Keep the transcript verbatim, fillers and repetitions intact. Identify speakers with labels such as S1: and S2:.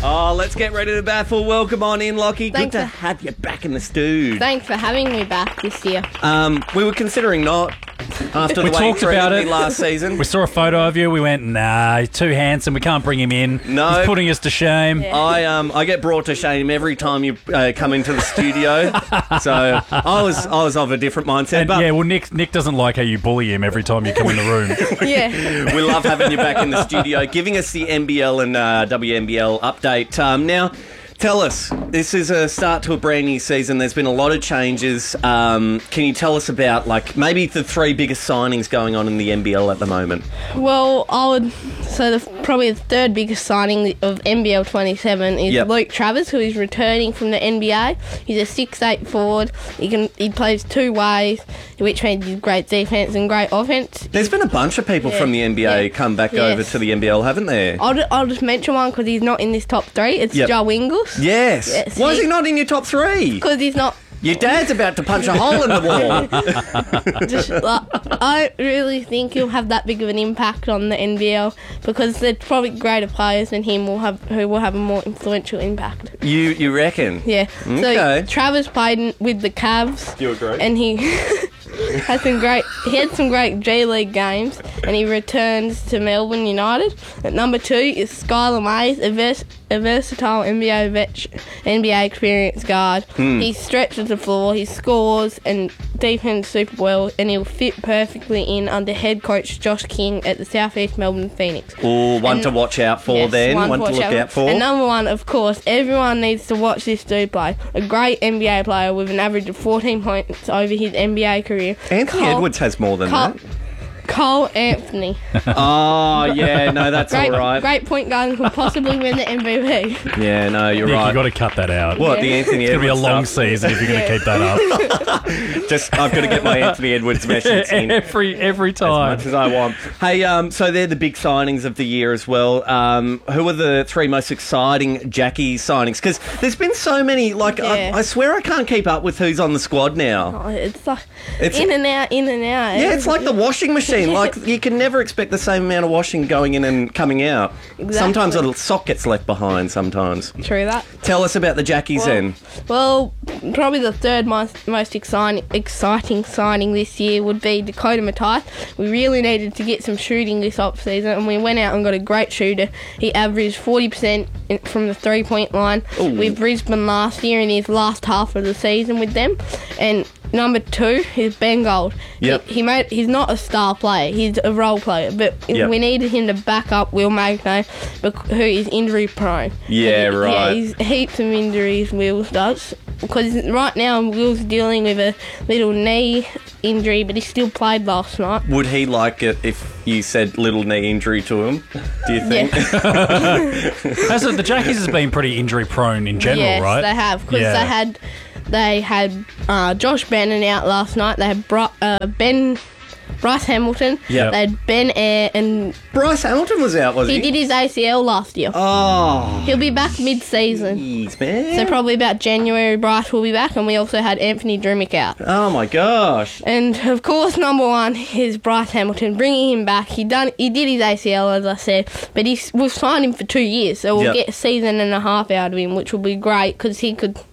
S1: Oh, let's get ready to baffle. Welcome on in, Lockie. Good
S2: Thanks
S1: to
S2: for-
S1: have you back in the stew.
S2: Thanks for having me back this year.
S1: Um, we were considering not after
S3: We
S1: the way
S3: talked
S1: treated
S3: about
S1: me
S3: it.
S1: last season.
S3: We saw a photo of you. We went, nah, he's too handsome. We can't bring him in.
S1: No.
S3: He's putting us to shame.
S2: Yeah.
S1: I um I get brought to shame every time you uh, come into the studio. So I was I was of a different mindset.
S3: And
S1: but
S3: yeah, well, Nick Nick doesn't like how you bully him every time you come in the room.
S2: Yeah.
S1: we love having you back in the studio, giving us the N B L and uh, W N B L update. Um, now, tell us, this is a start to a brand new season. There's been a lot of changes. Um, can you tell us about, like, maybe the three biggest signings going on in the N B L at the moment?
S2: Well, I would so the probably the third biggest signing of N B L twenty-seven is
S1: Yep.
S2: Luke Travers, who is returning from the N B A. He's a six eight forward. He can he plays two ways, which means he's great defense and great offense.
S1: There's been a bunch of people
S2: Yeah.
S1: from the N B A
S2: Yeah.
S1: come back
S2: Yes.
S1: over to the N B L, haven't there?
S2: I'll, ju- I'll just mention one because he's not in this top three. It's
S1: Yep.
S2: Joe Ingles.
S1: Yes.
S2: Yes,
S1: Why is
S2: he-
S1: he not in your top three?
S2: Because he's not.
S1: Your dad's about to punch a hole in the wall.
S2: Just, like, I don't really think he'll have that big of an impact on the N B L because there's probably greater players than him will have who will have a more influential impact.
S1: you you reckon?
S2: Yeah.
S1: Okay.
S2: So Travers played in, with the Cavs.
S1: Do you agree?
S2: And he had some great. He had some great G League games, and he returns to Melbourne United. At number two is Skylar Mays, a, vers- a versatile N B A vet- N B A experienced guard.
S1: Hmm.
S2: He stretches the floor, he scores and defends super well, and he'll fit perfectly in under head coach Josh King at the South East Melbourne Phoenix.
S1: Oh, one
S2: And-
S1: to watch out for
S2: Yes,
S1: then. One, to
S2: watch
S1: look out for.
S2: And number one, of course, everyone needs to watch this dude play. A great N B A player with an average of fourteen points over his N B A career.
S1: Anthony
S2: Cole-
S1: Edwards has more than
S2: Cole,
S1: that.
S2: Cole Anthony.
S1: Oh, yeah, no, that's
S2: Great,
S1: all right.
S2: great point guard and could possibly win the M V P.
S1: Yeah, no, you're
S3: Nick,
S1: right.
S3: you got to cut that out.
S1: What,
S2: Yeah.
S1: the Anthony
S3: It's going to be a
S1: Edwards
S3: long
S1: stuff?
S3: season if you're going to
S2: Yeah.
S3: keep that up.
S1: Just, I've got to get my Anthony Edwards message in.
S3: every every
S1: As
S3: time.
S1: much as I want. Hey, um, so they're the big signings of the year as well. Um, who are the three most exciting Jackie signings? Because there's been so many. Like,
S2: Yeah.
S1: I, I swear I can't keep up with who's on the squad now.
S2: Oh, it's like
S1: It's-
S2: in and out, in and out.
S1: Yeah, it's like the washing machine. Like, you can never expect the same amount of washing going in and coming out.
S2: Exactly.
S1: Sometimes a sock gets left behind sometimes.
S2: True that.
S1: Tell us about the Jackies
S2: Well,
S1: then.
S2: Well, probably the third most, most exciting, exciting signing this year would be Dakota Matai. We really needed to get some shooting this off-season, and we went out and got a great shooter. He averaged forty percent in, from the three-point line
S1: Ooh.
S2: with Brisbane last year in his last half of the season with them. And number two is Ben Gold.
S1: Yep.
S2: He, he made. He's not a star player. He's a role player, but
S1: Yep.
S2: we needed him to back up Will Magno, bec- who is injury prone.
S1: Yeah,
S2: And he-
S1: right.
S2: Yeah, he's heaps of injuries. Wills does because right now Will's dealing with a little knee injury, but he still played last night.
S1: Would he like it if you said little knee injury to him? Do you think?
S3: Hasn't the Jackies has been pretty injury prone in general,
S2: yes,
S3: right?
S2: they have because
S3: Yeah.
S2: they had they had uh, Josh Bannon out last night. They had Bri- uh, Ben Bryce Hamilton.
S1: Yep.
S2: They had Ben Air, and
S1: Bryce Hamilton was out, was he?
S2: he did his A C L last year.
S1: Oh,
S2: He'll be back mid-season.
S1: jeez, man.
S2: So probably about January, Bryce will be back, and we also had Anthony Drumick out.
S1: Oh my gosh.
S2: And of course, number one is Bryce Hamilton. Bringing him back, he done he did his A C L as I said, but he's we've signed him for two years, so we'll
S1: Yep.
S2: get a season and a half out of him, which will be great because he could